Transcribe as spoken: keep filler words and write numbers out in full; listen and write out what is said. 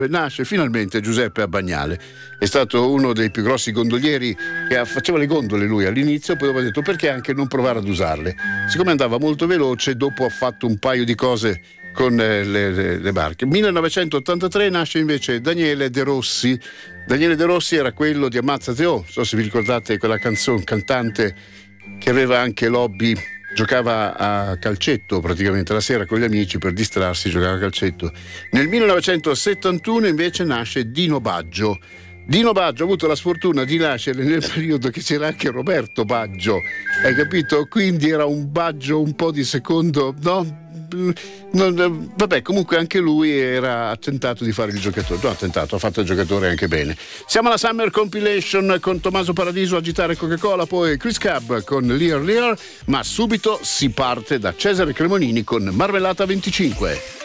nasce finalmente Giuseppe Abbagnale. È stato uno dei più grossi gondolieri che faceva le gondole lui all'inizio, poi dopo ha detto perché anche non provare ad usarle. Siccome andava molto veloce, dopo ha fatto un paio di cose con le, le, le barche. millenovecentottantatré nasce invece Daniele De Rossi. Daniele De Rossi era quello di Ammazzate Oh, non so se vi ricordate quella canzone, cantante che aveva anche l'hobby, giocava a calcetto praticamente la sera con gli amici per distrarsi, giocava a calcetto. Nel millenovecentosettantuno invece nasce Dino Baggio. Dino Baggio ha avuto la sfortuna di nascere nel periodo che c'era anche Roberto Baggio, hai capito? Quindi era un Baggio un po' di secondo, no? Non, vabbè, comunque anche lui era ha tentato di fare il giocatore, no, ha tentato, ha fatto il giocatore anche bene. Siamo alla Summer Compilation con Tommaso Paradiso, Agitare Coca-Cola, poi Chris Cab con Lear Lear, ma subito si parte da Cesare Cremonini con Marmellata venticinque.